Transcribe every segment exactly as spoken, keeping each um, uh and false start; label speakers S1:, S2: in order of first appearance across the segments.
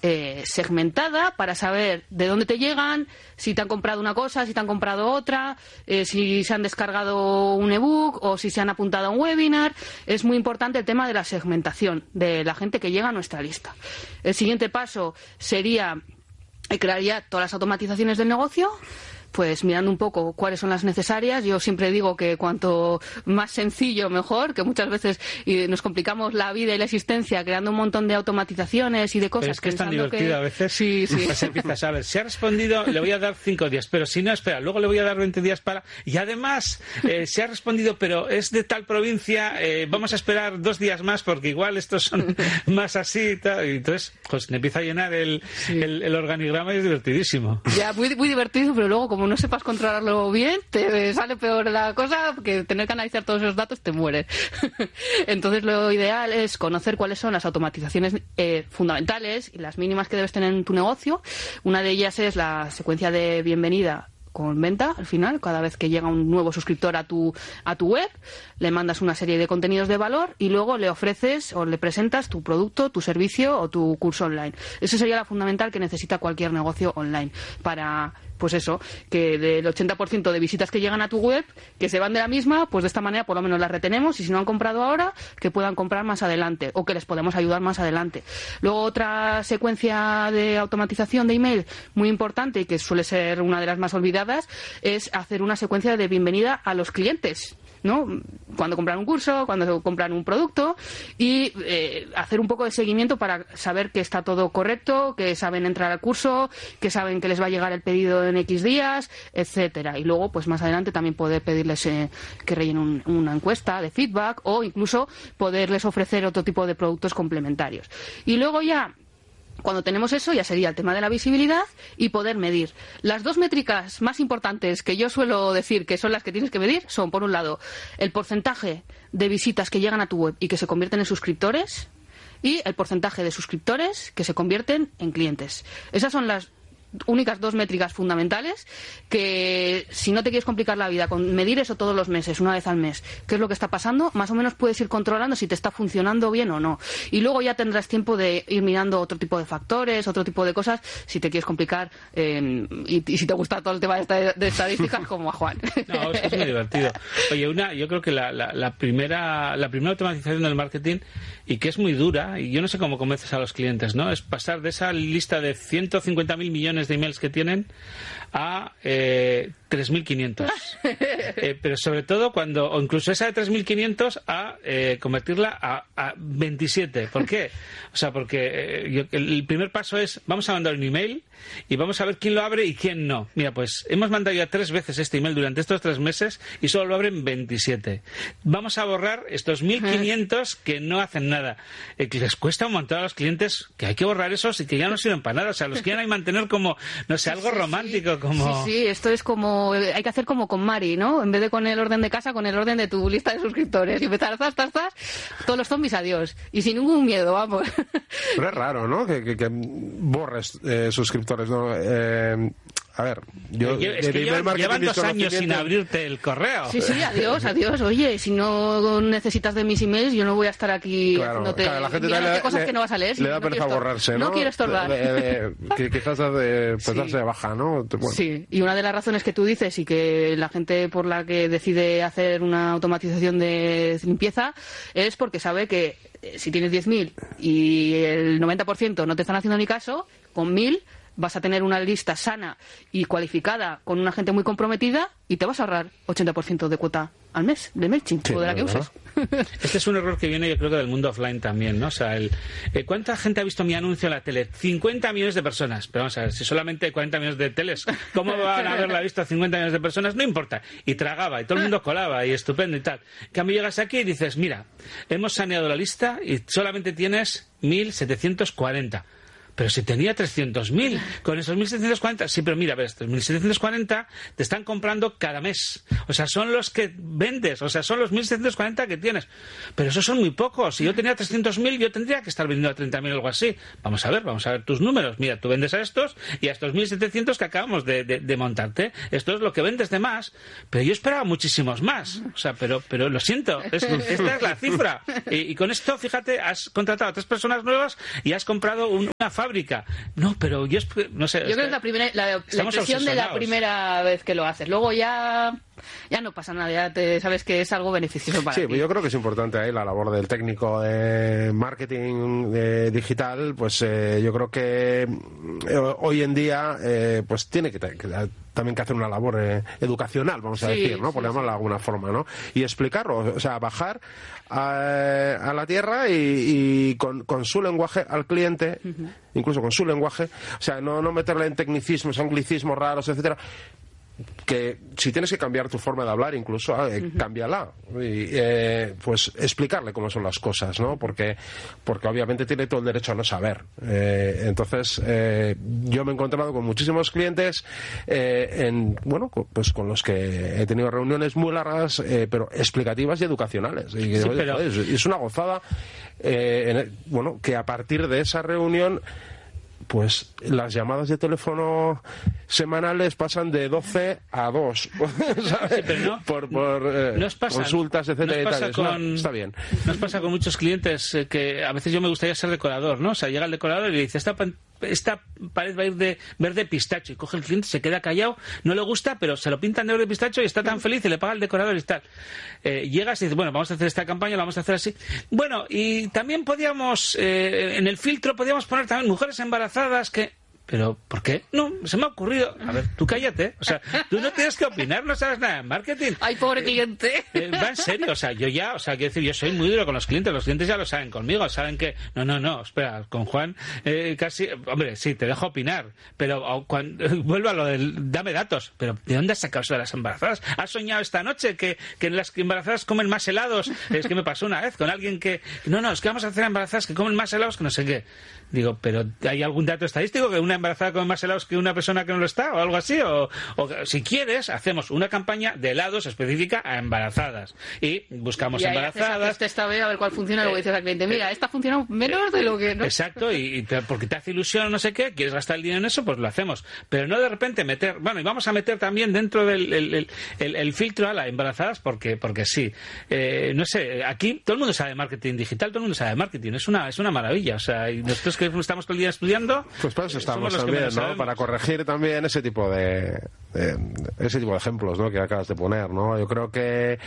S1: eh, segmentada para saber de dónde te llegan, si te han comprado una cosa, si te han comprado otra, eh, si se han descargado un ebook o si se han apuntado a un webinar. Es muy importante el tema de la segmentación de la gente que llega a nuestra lista. El siguiente paso sería crear ya todas las automatizaciones del negocio, pues mirando un poco cuáles son las necesarias. Yo siempre digo que cuanto más sencillo mejor, que muchas veces y nos complicamos la vida y la existencia creando un montón de automatizaciones y de cosas.
S2: Pero es que es tan divertido
S1: que...
S2: a veces.
S1: Sí, sí.
S2: Pues empiezas a ver, si ha respondido le voy a dar cinco días, pero si no, espera, luego le voy a dar veinte días para... Y además, eh, si ha respondido, pero es de tal provincia, eh, vamos a esperar dos días más porque igual estos son más así y tal. Y entonces, pues me empieza a llenar el, sí. el, el organigrama y es divertidísimo.
S1: Ya, muy, muy divertido, pero luego como no sepas controlarlo bien, te sale peor la cosa, que tener que analizar todos esos datos te mueres. Entonces lo ideal es conocer cuáles son las automatizaciones eh, fundamentales y las mínimas que debes tener en tu negocio. Una de ellas es la secuencia de bienvenida con venta. Al final, cada vez que llega un nuevo suscriptor a tu a tu web, le mandas una serie de contenidos de valor y luego le ofreces o le presentas tu producto, tu servicio o tu curso online. Eso sería la fundamental que necesita cualquier negocio online para, pues eso, que del ochenta por ciento de visitas que llegan a tu web, que se van de la misma, pues de esta manera por lo menos las retenemos, y si no han comprado ahora, que puedan comprar más adelante o que les podemos ayudar más adelante. Luego otra secuencia de automatización de email muy importante y que suele ser una de las más olvidadas es hacer una secuencia de bienvenida a los clientes, ¿no? Cuando compran un curso, cuando compran un producto, y eh, hacer un poco de seguimiento para saber que está todo correcto, que saben entrar al curso, que saben que les va a llegar el pedido en X días, etcétera. Y luego, pues más adelante también poder pedirles eh, que rellenen un, una encuesta de feedback o incluso poderles ofrecer otro tipo de productos complementarios. Y luego ya, cuando tenemos eso, ya sería el tema de la visibilidad y poder medir. Las dos métricas más importantes que yo suelo decir que son las que tienes que medir son, por un lado, el porcentaje de visitas que llegan a tu web y que se convierten en suscriptores, y el porcentaje de suscriptores que se convierten en clientes. Esas son las únicas dos métricas fundamentales que, si no te quieres complicar la vida con medir eso todos los meses, una vez al mes, qué es lo que está pasando, más o menos puedes ir controlando si te está funcionando bien o no. Y luego ya tendrás tiempo de ir mirando otro tipo de factores, otro tipo de cosas, si te quieres complicar eh, y, y si te gusta todo el tema de, de estadísticas, como a Juan.
S2: No, es que es muy divertido. Oye, una, yo creo que la, la, la primera la primera automatización del marketing, y que es muy dura, y yo no sé cómo convences a los clientes, ¿no? Es pasar de esa lista de ciento cincuenta mil millones de emails que tienen a eh, tres mil quinientos. Eh, pero sobre todo cuando, o incluso esa de tres mil quinientos a eh, convertirla a, a veintisiete. ¿Por qué? O sea, porque eh, yo, el primer paso es, vamos a mandar un email y vamos a ver quién lo abre y quién no. Mira, pues hemos mandado ya tres veces este email durante estos tres meses y solo lo abren veintisiete. Vamos a borrar estos mil quinientos que no hacen nada. Eh, que les cuesta un montón a los clientes, que hay que borrar esos y que ya no sirven para nada. O sea, los quieren ahí mantener como, no sé, algo
S1: sí,
S2: romántico.
S1: Sí.
S2: Como...
S1: Sí, sí, esto es como, hay que hacer como con Mari, ¿no? En vez de con el orden de casa, con el orden de tu lista de suscriptores. Y empezar, zas, zas, zas, todos los zombies, adiós. Y sin ningún miedo, vamos.
S3: Pero es raro, ¿no? Que, que, que borres eh, suscriptores, ¿no? Eh, a ver, yo...
S2: Es que llevan, llevan dos años sin abrirte el correo.
S1: Sí, sí, adiós, adiós. Oye, si no necesitas de mis emails, yo no voy a estar aquí
S3: claro,
S1: haciéndote
S3: claro, la gente le,
S1: cosas
S3: le,
S1: que no vas a leer.
S3: Le da
S1: no
S3: pereza borrarse, ¿no?
S1: No quiero estorbar.
S3: De, de, de, que quizás de, pues, sí. darse de baja, ¿no? Bueno.
S1: Sí, y una de las razones que tú dices y que la gente por la que decide hacer una automatización de limpieza es porque sabe que si tienes diez mil y el noventa por ciento no te están haciendo ni caso, con mil vas a tener una lista sana y cualificada con una gente muy comprometida y te vas a ahorrar ochenta por ciento de cuota al mes de MailChimp, sí, o de la que uses.
S2: Este es un error que viene, yo creo, que del mundo offline también, ¿no? O sea, el, eh, ¿cuánta gente ha visto mi anuncio en la tele? cincuenta millones de personas. Pero vamos a ver, si solamente hay cuarenta millones de teles, ¿cómo van a haberla visto cincuenta millones de personas? No importa. Y tragaba, y todo el mundo colaba, y estupendo y tal. En cambio, llegas aquí y dices, mira, hemos saneado la lista y solamente tienes mil setecientos cuarenta. Pero si tenía trescientos mil, con esos mil setecientos cuarenta, sí, pero mira, ves, estos mil setecientos cuarenta te están comprando cada mes. O sea, son los que vendes, o sea, son los mil setecientos cuarenta que tienes. Pero esos son muy pocos. Si yo tenía trescientos mil, yo tendría que estar vendiendo a treinta mil o algo así. Vamos a ver, vamos a ver tus números. Mira, tú vendes a estos y a estos mil setecientos que acabamos de, de, de montarte. Esto es lo que vendes de más. Pero yo esperaba muchísimos más. O sea, pero, pero lo siento, es, esta es la cifra. Y, y con esto, fíjate, has contratado a tres personas nuevas y has comprado un, una fábrica fábrica. No, pero yo no sé.
S1: Yo creo que es la primera, la, la impresión de la primera vez que lo haces. Luego ya ya no pasa nada, ya te sabes que es algo beneficioso para
S3: sí,
S1: ti.
S3: Sí, yo creo que es importante ahí la labor del técnico de marketing de digital, pues eh, yo creo que eh, hoy en día eh, pues tiene que, que también que hacer una labor eh, educacional, vamos a sí, decir, ¿no? Por sí, llamarlo sí. de alguna forma, ¿no? Y explicarlo, o sea, bajar a, a la tierra y, y con, con su lenguaje al cliente, uh-huh. incluso con su lenguaje, o sea, no, no meterle en tecnicismos, anglicismos raros, etcétera, que si tienes que cambiar tu forma de hablar incluso eh, uh-huh. cámbiala y eh, pues explicarle cómo son las cosas, ¿no? Porque porque obviamente tiene todo el derecho a no saber. Eh, entonces eh, yo me he encontrado con muchísimos clientes eh, en bueno pues con los que he tenido reuniones muy largas eh, pero explicativas y educacionales y,
S2: sí,
S3: oye,
S2: pero...
S3: es, es una gozada eh, en el, bueno que a partir de esa reunión pues las llamadas de teléfono semanales pasan de doce a dos, ¿sabes?
S2: Sí, pero no,
S3: por, por eh,
S2: nos pasa,
S3: consultas, etcétera.
S2: Nos pasa
S3: y tal.
S2: Con,
S3: no, está bien.
S2: Nos pasa con muchos clientes eh, que a veces yo me gustaría ser decorador, ¿no? O sea, llega el decorador y le dice, esta, esta pared va a ir de verde pistacho, y coge el cliente, se queda callado, no le gusta, pero se lo pintan de verde pistacho y está tan feliz y le paga el decorador y tal. Eh, llegas y dices, bueno, vamos a hacer esta campaña, la vamos a hacer así. Bueno, y también podíamos, eh, en el filtro podíamos poner también mujeres embarazadas que... Pero, ¿por qué? No, se me ha ocurrido. A ver, tú cállate. O sea, tú no tienes que opinar, no sabes nada de marketing.
S1: Ay, pobre cliente.
S2: Eh, va en serio, o sea, yo ya, o sea, quiero decir, yo soy muy duro con los clientes. Los clientes ya lo saben conmigo, saben que, no, no, no, espera, con Juan, eh, casi, hombre, sí, te dejo opinar, pero cuando, vuelvo a lo del, dame datos. Pero, ¿de dónde has sacado eso de las embarazadas? ¿Has soñado esta noche que, que las embarazadas comen más helados? Es que me pasó una vez con alguien que, no, no, es que vamos a hacer embarazadas que comen más helados que no sé qué. Digo, pero ¿hay algún dato estadístico que una embarazada come más helados que una persona que no lo está o algo así? O, o si quieres, hacemos una campaña de helados específica a embarazadas y buscamos
S1: y ahí
S2: embarazadas.
S1: Este esta vez a ver cuál funciona y luego dices al cliente, mira, esta funciona menos de lo que no.
S2: Exacto, y, y te, porque te hace ilusión o no sé qué, quieres gastar el dinero en eso, pues lo hacemos. Pero no de repente meter, bueno, y vamos a meter también dentro del el, el, el, el filtro a las embarazadas porque porque sí. Eh, no sé, aquí todo el mundo sabe marketing digital, todo el mundo sabe marketing, es una es una maravilla, o sea, y nosotros que estamos todo el día estudiando,
S3: pues para eso estamos también, ¿no? Para corregir también ese tipo de, de ese tipo de ejemplos, ¿no? Que acabas de poner, ¿no? Yo creo que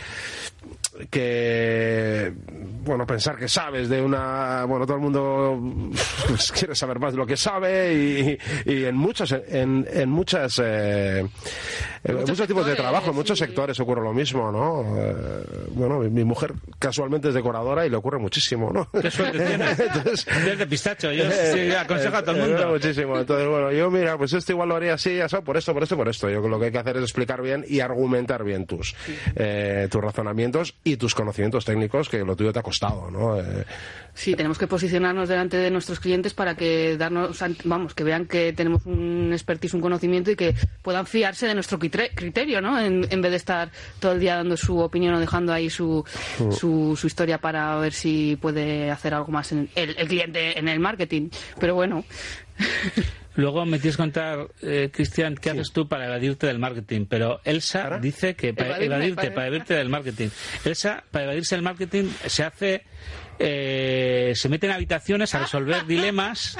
S3: que bueno, pensar que sabes de una, bueno, todo el mundo pues, quiere saber más de lo que sabe y, y en muchos en, en muchas eh, en muchos, muchos tipos de trabajo, en muchos sí. sectores ocurre lo mismo, ¿no? Eh, bueno, mi, mi mujer casualmente es decoradora y le ocurre muchísimo, ¿no?
S2: Qué suerte tienes. Entonces, desde pistacho, yo sí, aconsejo a todo el mundo.
S3: Eh, muchísimo. Entonces, bueno, yo mira, pues esto igual lo haría así, ya sabes, por esto, por esto, por esto. Yo lo que hay que hacer es explicar bien y argumentar bien tus sí. eh, tus razonamientos y tus conocimientos técnicos, que lo tuyo te ha costado, ¿no? Eh,
S1: Sí, tenemos que posicionarnos delante de nuestros clientes para que darnos, vamos, que vean que tenemos un expertise, un conocimiento y que puedan fiarse de nuestro criterio, ¿no? En, en vez de estar todo el día dando su opinión o dejando ahí su, mm. su, su historia para ver si puede hacer algo más en el, el cliente en el marketing. Pero bueno.
S2: Luego me tienes que contar, eh, Cristian, ¿qué sí. haces tú para evadirte del marketing? Pero Elsa ¿Para? dice que para evadirme, evadirte, para, para evadirte del marketing. Elsa, para evadirse del marketing, se hace... Eh, se mete en habitaciones a resolver dilemas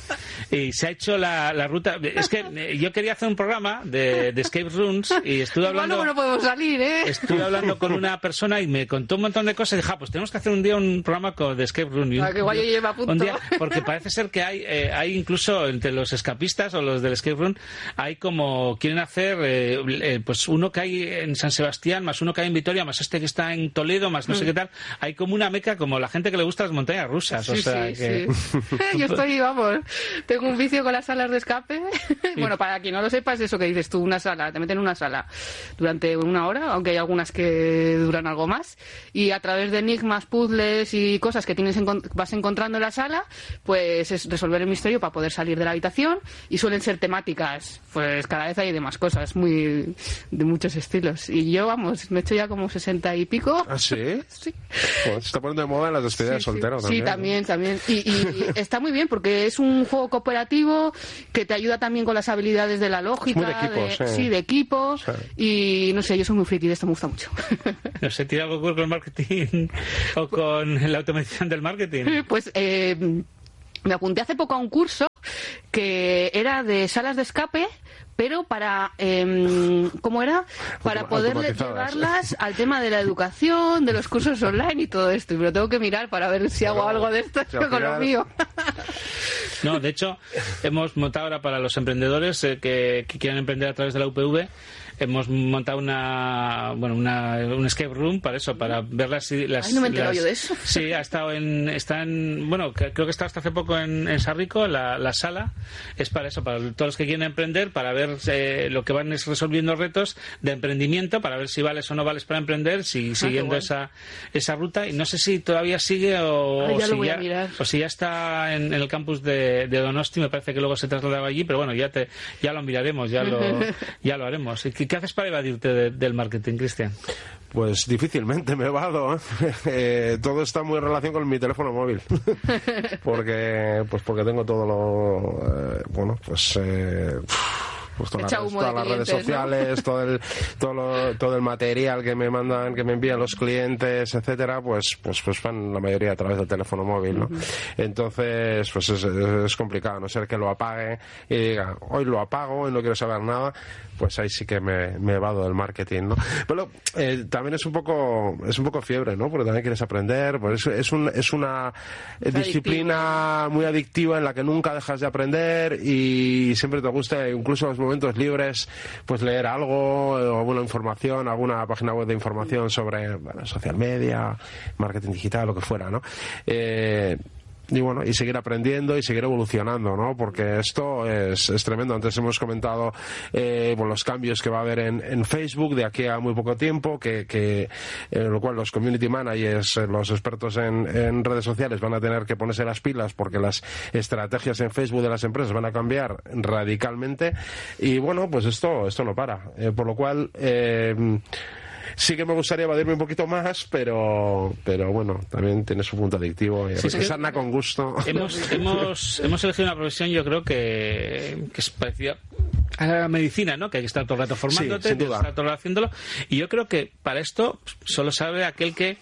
S2: y se ha hecho la, la ruta. Es que eh, yo quería hacer un programa de, de escape rooms y estuve hablando.
S1: Bueno, no podemos salir, ¿eh?
S2: Estuve hablando con una persona y me contó un montón de cosas y dije, ah, pues tenemos que hacer un día un programa con, de escape room.
S1: Ah, que igual yo llevo a punto.
S2: Un día, porque parece ser que hay, eh, hay incluso entre los escapistas o los del escape room, hay como quieren hacer, eh, eh, pues uno que hay en San Sebastián, más uno que hay en Vitoria, más este que está en Toledo, más no mm. sé qué tal. Hay como una meca, como la gente que le gustan las montañas rusas,
S1: sí,
S2: o sea
S1: sí,
S2: que...
S1: sí. Yo estoy, vamos, tengo un vicio con las salas de escape. Sí. Bueno, para quien no lo sepa, es eso que dices tú, una sala, te meten en una sala durante una hora, aunque hay algunas que duran algo más, y a través de enigmas, puzzles y cosas que tienes en, vas encontrando en la sala, pues es resolver el misterio para poder salir de la habitación, y suelen ser temáticas, pues cada vez hay de más cosas, muy de muchos estilos. Y yo, vamos, me he hecho ya como sesenta y pico.
S3: ¿Ah, sí?
S1: Sí.
S3: Pues se está poniendo de moda en las despedidas de
S1: sí,
S3: soltero
S1: sí.
S3: también.
S1: Sí, también, ¿no? también. Y, y está muy bien porque es un juego cooperativo que te ayuda también con las habilidades de la lógica.
S3: Muy de equipos,
S1: de,
S3: sí.
S1: sí, de equipos. Sí. Y no sé, yo soy muy friki de esto, me gusta mucho.
S2: No sé, ¿tiene algo que ver con el marketing o con la automatización del marketing?
S1: Pues eh, me apunté hace poco a un curso que era de salas de escape, pero para, eh, ¿cómo era? Para poder llevarlas al tema de la educación, de los cursos online y todo esto. Y me lo tengo que mirar para ver si hago algo de esto con lo mío.
S2: No, de hecho, hemos montado ahora para los emprendedores eh, que, que quieran emprender a través de la U P V, hemos montado una, bueno, una, un escape room para eso, para ver las... las
S1: Ay, no me he enterado
S2: las,
S1: yo de eso.
S2: Sí, ha estado en, está en, bueno, creo que está hasta hace poco en, en Sarrico, la, la sala, es para eso, para todos los que quieren emprender, para ver eh, lo que van es resolviendo retos de emprendimiento, para ver si vales o no vales para emprender, si ah, siguiendo esa, esa ruta, y no sé si todavía sigue o,
S1: Ay, ya
S2: o, si,
S1: ya,
S2: o si ya está en, en el campus de, de Donosti, me parece que luego se trasladaba allí, pero bueno, ya te, ya lo miraremos, ya lo, ya lo haremos. ¿Qué, qué haces para evadirte de, del marketing, Cristian?
S3: Pues difícilmente me evado, ¿eh? Eh, todo está muy en relación con mi teléfono móvil. porque pues porque tengo todo lo... Eh, bueno, pues... Eh, pues todas las, todas las redes sociales, ¿no? todo el todo lo, todo el material que me mandan, que me envían los clientes, etcétera, pues pues pues van la mayoría a través del teléfono móvil, ¿no? Uh-huh. Entonces, pues es, es complicado, a no ser que lo apague y diga, hoy lo apago y no quiero saber nada, pues ahí sí que me, me evado del marketing, ¿no? Pero eh, también es un poco es un poco fiebre, ¿no? Porque también quieres aprender, pues es, es, un, es una es disciplina adictiva. Muy adictiva en la que nunca dejas de aprender y siempre te gusta, incluso los momentos libres, pues leer algo, alguna información, alguna página web de información sobre, bueno, social media, marketing digital, lo que fuera, ¿no? Eh, y bueno, y seguir aprendiendo y seguir evolucionando, ¿no? Porque esto es, es tremendo. Antes hemos comentado eh, bueno, los cambios que va a haber en, en Facebook de aquí a muy poco tiempo, que, que en lo cual los community managers, los expertos en, en redes sociales van a tener que ponerse las pilas porque las estrategias en Facebook de las empresas van a cambiar radicalmente. Y bueno, pues esto, esto no para. Eh, por lo cual... Eh, sí que me gustaría evadirme un poquito más, pero pero bueno, también tiene su punto adictivo y sí, sí, sana con gusto.
S2: Hemos, hemos, hemos elegido una profesión, yo creo que, que es parecida a la medicina, ¿no? Que hay que estar todo el rato formándote, sí, que estar todo el rato haciéndolo. Y yo creo que para esto solo sabe aquel que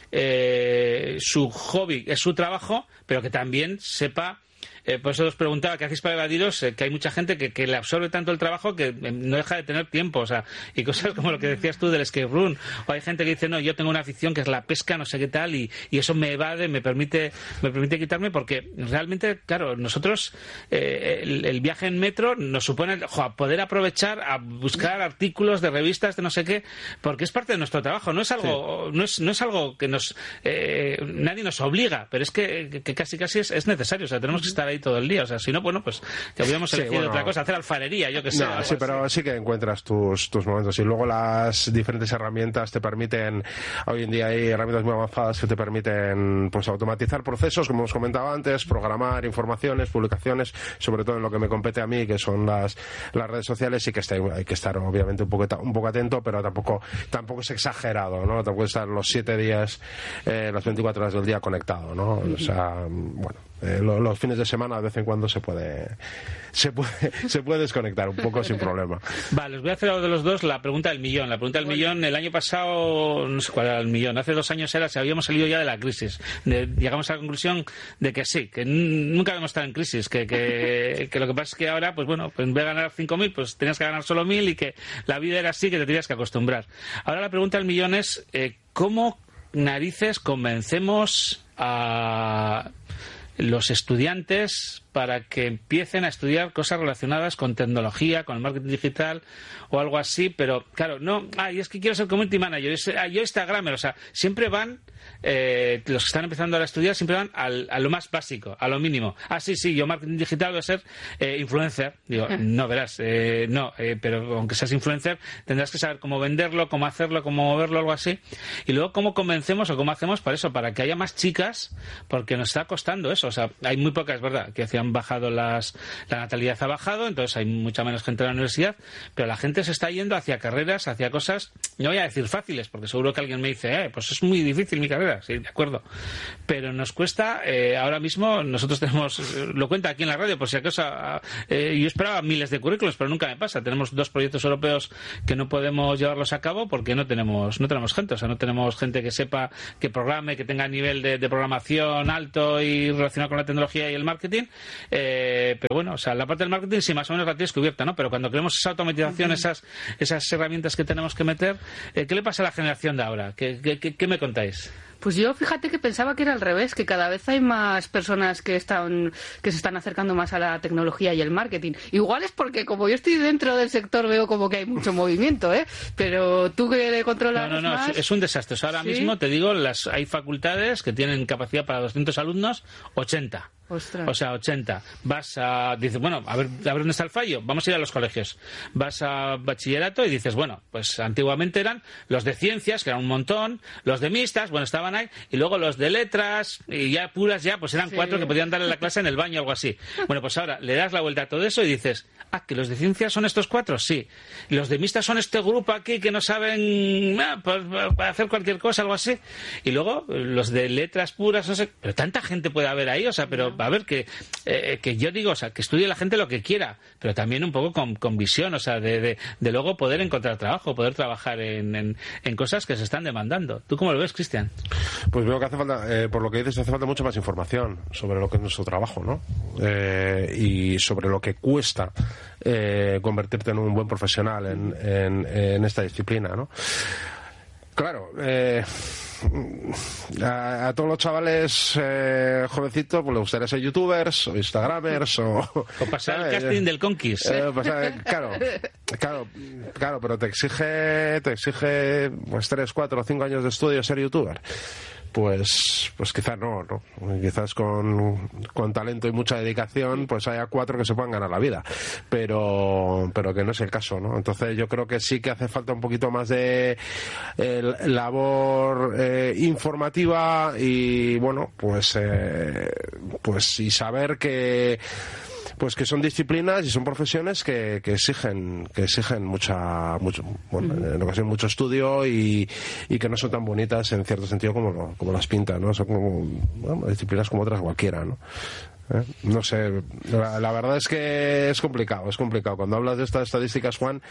S2: eh, su hobby es su trabajo, pero que también sepa... Eh, por eso os preguntaba qué hacéis para evadiros, eh, que hay mucha gente que, que le absorbe tanto el trabajo que eh, no deja de tener tiempo, o sea, y cosas como lo que decías tú del escape room, o hay gente que dice, no, yo tengo una afición que es la pesca, no sé qué tal, y, y eso me evade, me permite me permite quitarme, porque realmente, claro, nosotros eh, el, el viaje en metro nos supone jo, poder aprovechar a buscar artículos de revistas de no sé qué, porque es parte de nuestro trabajo, no es algo sí. no es no es algo que nos eh, nadie nos obliga, pero es que, que casi casi es, es necesario, o sea, tenemos que estar ahí todo el día, o sea, si no, bueno, pues que hubiéramos elegido sí, bueno, otra cosa, hacer alfarería, yo que sé.
S3: No, sí, pero sí que encuentras tus, tus momentos y luego las diferentes herramientas te permiten, hoy en día hay herramientas muy avanzadas que te permiten pues automatizar procesos, como hemos comentado antes, programar informaciones, publicaciones, sobre todo en lo que me compete a mí, que son las, las redes sociales, y que está, hay que estar obviamente un poco, un poco atento, pero tampoco, tampoco es exagerado, ¿no? Tampoco estar los siete días, eh, las veinticuatro horas del día conectado, ¿no? O sea, bueno, eh, los, los fines de semana de vez en cuando se puede se puede se puede desconectar un poco sin problema.
S2: Vale, os voy a hacer a de los dos la pregunta del millón. La pregunta del millón, el año pasado, no sé cuál era el millón, hace dos años era si habíamos salido ya de la crisis. De, llegamos a la conclusión de que sí, que n- nunca habíamos estado en crisis, que, que, que lo que pasa es que ahora, pues bueno, pues en vez de ganar cinco mil, pues tenías que ganar solo mil y que la vida era así, que te tenías que acostumbrar. Ahora la pregunta del millón es, eh, ¿cómo narices convencemos a los estudiantes para que empiecen a estudiar cosas relacionadas con tecnología, con el marketing digital o algo así? Pero claro, no, ay, es que quiero ser community manager, es, ah, yo Instagramer, o sea, siempre van, eh, los que están empezando a estudiar siempre van al, a lo más básico, a lo mínimo. Ah, sí, sí, yo marketing digital voy a ser eh, influencer. Digo, no, verás, eh, no, eh, pero aunque seas influencer tendrás que saber cómo venderlo, cómo hacerlo, cómo moverlo, algo así. Y luego cómo convencemos o cómo hacemos para eso, para que haya más chicas, porque nos está costando eso. O sea, hay muy pocas, ¿verdad?, que han bajado las, la natalidad ha bajado, entonces hay mucha menos gente en la universidad, pero la gente se está yendo hacia carreras, hacia cosas, no voy a decir fáciles, porque seguro que alguien me dice, eh, pues es muy difícil mi carrera, sí, de acuerdo. Pero nos cuesta, eh, ahora mismo, nosotros tenemos, lo cuenta aquí en la radio, por si acaso, eh, yo esperaba miles de currículos, pero nunca me pasa. Tenemos dos proyectos europeos que no podemos llevarlos a cabo porque no tenemos no tenemos gente, o sea, no tenemos gente que sepa, que programe, que tenga nivel de, de programación alto y relacionado con la tecnología y el marketing. Eh, pero bueno, o sea, la parte del marketing sí más o menos la tienes cubierta, ¿no? Pero cuando queremos esa automatización, uh-huh. esas esas herramientas que tenemos que meter, eh, ¿qué le pasa a la generación de ahora? ¿Qué, qué, qué, qué me contáis?
S1: Pues yo, fíjate que pensaba que era al revés, que cada vez hay más personas que están que se están acercando más a la tecnología y el marketing. Igual es porque como yo estoy dentro del sector veo como que hay mucho movimiento, ¿eh? Pero tú que le controlas
S2: No, no, no,
S1: más...
S2: es, es un desastre. O sea, ahora ¿sí? mismo te digo, las hay facultades que tienen capacidad para doscientos alumnos, ochenta.
S1: Ostras.
S2: O sea, ochenta. Vas a... Dices, bueno, a ver, a ver dónde está el fallo. Vamos a ir a los colegios. Vas a bachillerato y dices, bueno, pues antiguamente eran los de ciencias, que eran un montón, los de mixtas, bueno, estaban ahí, y luego los de letras, y ya puras ya, pues eran sí. cuatro que podían darle la clase en el baño o algo así. Bueno, pues ahora le das la vuelta a todo eso y dices, ah, que los de ciencias son estos cuatro, sí. Y los de mixtas son este grupo aquí que no saben ah, pues, hacer cualquier cosa, algo así. Y luego los de letras puras, no sé, pero tanta gente puede haber ahí, o sea, pero... No. A ver, que, eh, que yo digo, o sea, que estudie la gente lo que quiera, pero también un poco con, con visión, o sea, de, de, de luego poder encontrar trabajo, poder trabajar en, en, en cosas que se están demandando. ¿Tú cómo lo ves, Cristian?
S3: Pues veo que hace falta, eh, por lo que dices, hace falta mucha más información sobre lo que es nuestro trabajo, ¿no? Eh, y sobre lo que cuesta eh, convertirte en un buen profesional en, en, en esta disciplina, ¿no? Claro, eh... A, a todos los chavales eh, jovencitos pues les gustaría ser youtubers o instagramers o,
S2: o pasar el casting del Conquist.
S3: Eh, pasar, claro, claro, claro, pero te exige, te exige pues tres, cuatro o cinco años de estudio ser youtuber. Pues, pues quizás no, no. Quizás con, con talento y mucha dedicación, pues haya cuatro que se puedan ganar la vida. Pero, pero que no es el caso, ¿no? Entonces yo creo que sí que hace falta un poquito más de eh, labor eh, informativa y, bueno, pues, eh, pues y saber que pues que son disciplinas y son profesiones que, que exigen que exigen mucha mucho bueno uh-huh. en ocasiones mucho estudio y, y que no son tan bonitas en cierto sentido como lo, como las pintan, ¿no? Son como bueno, disciplinas como otras cualquiera, ¿no? ¿Eh? No sé, la, la verdad es que es complicado, es complicado. Cuando hablas de estas estadísticas, Juan,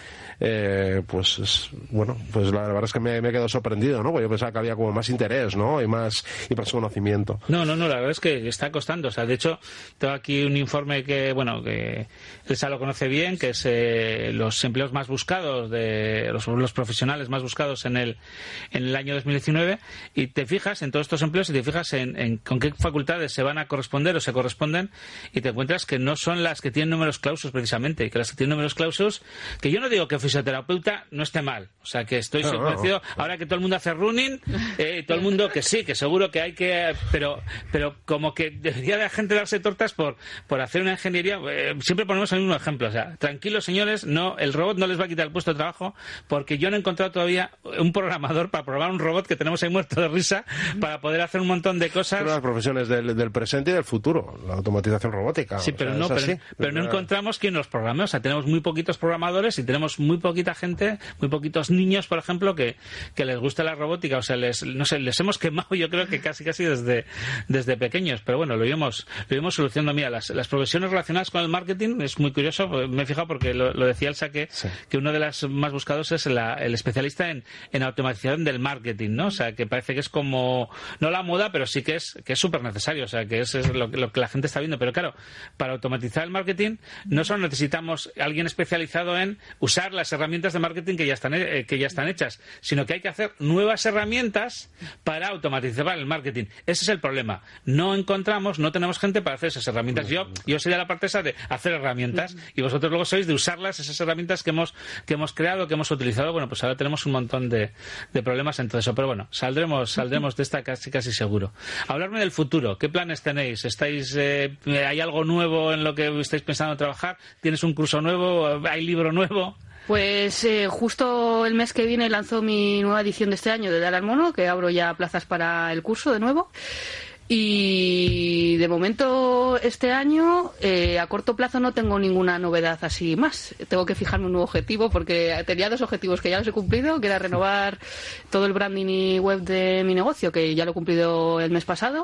S3: eh, pues es, bueno, pues la verdad es que me, me he quedado sorprendido, ¿no? Porque yo pensaba que había como más interés, ¿no? Y más, y más conocimiento.
S2: No, no, no, la verdad es que está costando. O sea, de hecho, tengo aquí un informe que, bueno, que Elsa lo conoce bien, que es eh, los empleos más buscados, de los, los profesionales más buscados en el, en el año dos mil diecinueve, y te fijas en todos estos empleos y te fijas en, en con qué facultades se van a corresponder o se corresponden, y te encuentras que no son las que tienen números clausus precisamente, y que las que tienen números clausus, que yo no digo que fisioterapeuta no esté mal, o sea, que estoy no, convencido, no, no. Ahora que todo el mundo hace running, eh, todo el mundo que sí, que seguro que hay que, pero pero como que debería de la gente darse tortas por, por hacer una ingeniería, eh, siempre ponemos el mismo ejemplo, o sea, tranquilos señores, no, el robot no les va a quitar el puesto de trabajo, porque yo no he encontrado todavía un programador para programar un robot que tenemos ahí muerto de risa, para poder hacer un montón de cosas.
S3: Son las profesiones del, del presente y del futuro, la automatización robótica.
S2: Sí, pero,
S3: o sea,
S2: no, pero, pero no encontramos quien los programe. O sea, tenemos muy poquitos programadores y tenemos muy poquita gente, muy poquitos niños, por ejemplo, que, que les gusta la robótica. O sea, les, no sé, les hemos quemado, yo creo que casi casi desde, desde pequeños. Pero bueno, lo íbamos, lo íbamos solucionando. Mira, las, las profesiones relacionadas con el marketing es muy curioso. Me he fijado porque lo, lo decía Elsa que, sí. que uno de los más buscados es la, el especialista en, en automatización del marketing, ¿no? O sea, que parece que es como, no la moda, pero sí que es que es súper necesario. O sea, que es, es lo, lo que la gente está viendo. Pero claro, para automatizar el marketing no solo necesitamos alguien especializado en usar las herramientas de marketing que ya están eh, que ya están hechas, sino que hay que hacer nuevas herramientas para automatizar el marketing. Ese es el problema. No encontramos, no tenemos gente para hacer esas herramientas. Yo yo soy de la parte esa de hacer herramientas y vosotros luego sois de usarlas, esas herramientas que hemos que hemos creado, que hemos utilizado. Bueno, pues ahora tenemos un montón de, de problemas en todo eso, pero bueno, saldremos saldremos de esta casi casi seguro. Hablarme del futuro. ¿Qué planes tenéis? ¿Estáis eh, hay algo nuevo en lo que estáis pensando trabajar? ¿Tienes un curso nuevo? ¿Hay libro nuevo?
S1: Pues eh, justo el mes que viene lanzo mi nueva edición de este año de Dar al Mono, que abro ya plazas para el curso de nuevo. Y de momento este año eh, a corto plazo no tengo ninguna novedad así más. Tengo que fijarme un nuevo objetivo porque tenía dos objetivos que ya los he cumplido, que era renovar todo el branding y web de mi negocio, que ya lo he cumplido el mes pasado.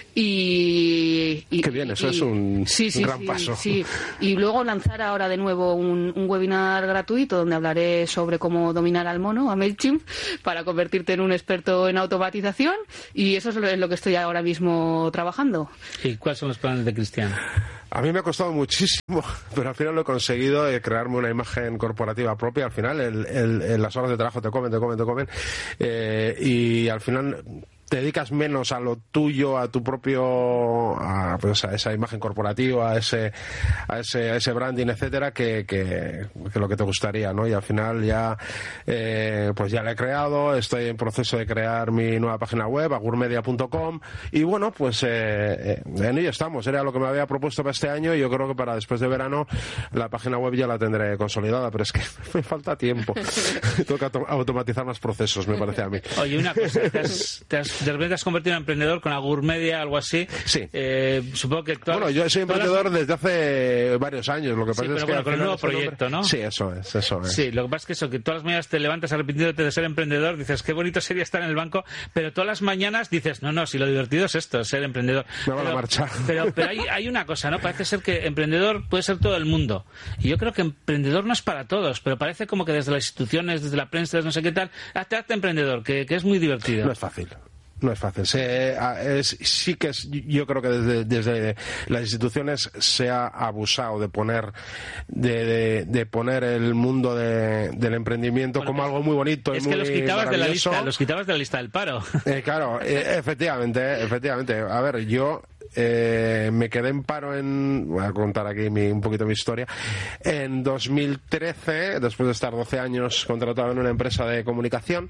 S1: Y, y
S3: qué bien, eso
S1: y,
S3: es un,
S1: sí, sí,
S3: un gran
S1: sí,
S3: paso.
S1: Sí. Y luego lanzar ahora de nuevo un, un webinar gratuito donde hablaré sobre cómo dominar al mono, a MailChimp, para convertirte en un experto en automatización, y eso es lo que estoy ahora mismo trabajando.
S2: ¿Y cuáles son los planes de Cristian?
S3: A mí me ha costado muchísimo, pero al final lo he conseguido, eh, crearme una imagen corporativa propia. Al final, el, el, el, las horas de trabajo te comen, te comen, te comen, eh, y al final te dedicas menos a lo tuyo, a tu propio, a, pues a esa imagen corporativa, a ese, a ese, a ese branding, etcétera, que, que, que lo que te gustaría, ¿no? Y al final ya, eh, pues ya la he creado, estoy en proceso de crear mi nueva página web, agurmedia punto com, y bueno, pues eh, en ello estamos. Era lo que me había propuesto para este año, y yo creo que para después de verano la página web ya la tendré consolidada, pero es que me falta tiempo. Tengo que automatizar más procesos, me parece a mí.
S2: Oye, una cosa, te has, te has de repente te has convertido en emprendedor con Agurmedia, algo así.
S3: Sí.
S2: Eh, supongo que todas,
S3: bueno, yo soy emprendedor las... desde hace varios años. Lo que pasa
S2: sí, pero
S3: es que
S2: bueno, con el nuevo proyecto,
S3: nombre...
S2: ¿no?
S3: Sí, eso es, eso es.
S2: Sí, lo que pasa es que eso, que todas las mañanas te levantas arrepintiéndote de ser emprendedor, dices, qué bonito sería estar en el banco, pero todas las mañanas dices, no, no, si lo divertido es esto, ser emprendedor.
S3: Me van
S2: pero,
S3: a marchar.
S2: Pero, pero hay, hay una cosa, ¿no? Parece ser que emprendedor puede ser todo el mundo. Y yo creo que emprendedor no es para todos, pero parece como que desde las instituciones, desde la prensa, desde no sé qué tal, hazte, hazte emprendedor, que, que es muy divertido.
S3: No es fácil. No es fácil. Se, es, sí que es, yo creo que desde, desde las instituciones se ha abusado de poner de, de, de poner el mundo de, del emprendimiento bueno, como algo muy bonito y
S2: es
S3: muy
S2: que los quitabas de la lista, los
S3: los
S2: quitabas de la lista del paro.
S3: Eh, claro, eh, efectivamente, efectivamente. A ver, yo Eh, me quedé en paro en... Voy a contar aquí mi, un poquito mi historia. En dos mil trece, después de estar doce años contratado en una empresa de comunicación,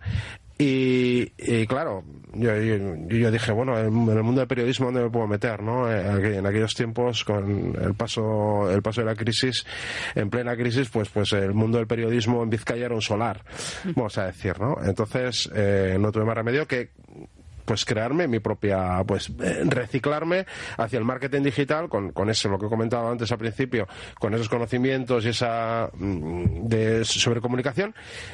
S3: y, y claro, yo, yo, yo dije, bueno, en el mundo del periodismo, ¿dónde me puedo meter, no? En aquellos tiempos, con el paso el paso de la crisis, en plena crisis, pues pues el mundo del periodismo en Vizcaya era un solar, vamos a decir, ¿no? Entonces, eh, no tuve más remedio que pues crearme mi propia, pues eh, reciclarme hacia el marketing digital con, con eso, lo que he comentado antes al principio, con esos conocimientos y esa de sobre comunicación,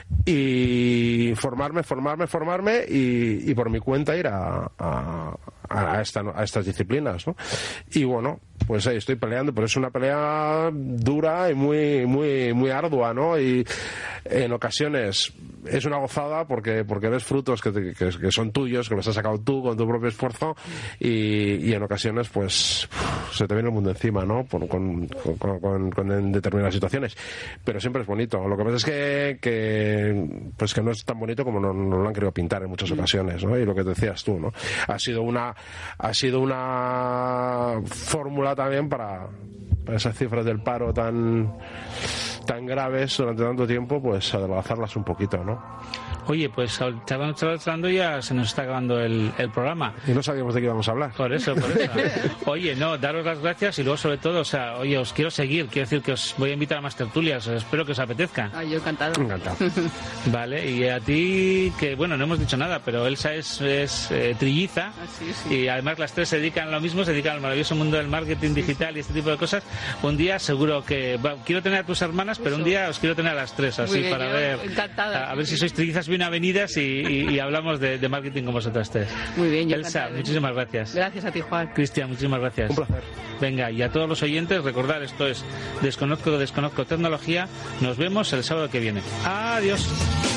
S3: y formarme, formarme, formarme y, y por mi cuenta ir a, a, a, esta, a estas disciplinas, ¿no? Y bueno, pues ahí estoy peleando, pero es una pelea dura y muy, muy, muy ardua, ¿no? Y en ocasiones es una gozada porque porque ves frutos que, te, que, que son tuyos, que los has sacado tú con tu propio esfuerzo, y, y en ocasiones pues se te viene el mundo encima, ¿no? Por, con, con, con, con en determinadas situaciones, pero siempre es bonito. Lo que pasa es que, que pues que no es tan bonito como nos no lo han querido pintar en muchas ocasiones, ¿no? Y lo que decías tú, ¿no? Ha sido una ha sido una fórmula también para, para esas cifras del paro tan tan graves durante tanto tiempo, pues adelgazarlas un poquito, ¿no?
S2: Oye, pues charlando, charlando ya se nos está acabando el, el programa.
S3: Y no sabíamos de qué íbamos a hablar.
S2: Por eso, por eso. Oye, no, daros las gracias y luego sobre todo, o sea, oye, os quiero seguir, quiero decir que os voy a invitar a más tertulias, espero que os apetezca.
S1: Ah, yo encantado.
S3: Encantado.
S2: Vale, y a ti, que bueno, no hemos dicho nada, pero Elsa es, es eh, trilliza,
S1: ah, sí, sí.
S2: Y además las tres se dedican a lo mismo, se dedican al maravilloso mundo del marketing digital y este tipo de cosas. Un día seguro que, bueno, quiero tener a tus hermanas, pero un día os quiero tener a las tres, así bien, para ver,
S1: encantada,
S2: a, a ver si sois trillizas bien avenidas y, y, y hablamos de, de marketing con vosotras tres.
S1: Muy bien, yo
S2: Elsa, muchísimas gracias.
S1: Gracias a ti, Juan.
S2: Cristian, muchísimas gracias.
S3: Un placer.
S2: Venga, y a todos los oyentes, recordad, esto es Desconozco, Desconozco Tecnología. Nos vemos el sábado que viene. Adiós.